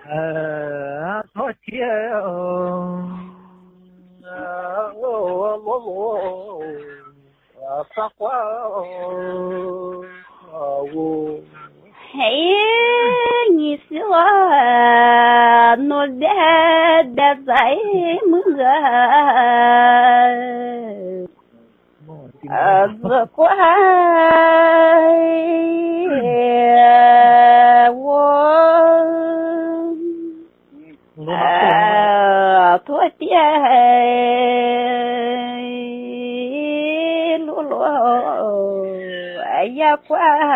thôi chia sắc quá hey nhị xưa nó đẹp dạy mừng giờ quá thôi tia lúa lúa ai quá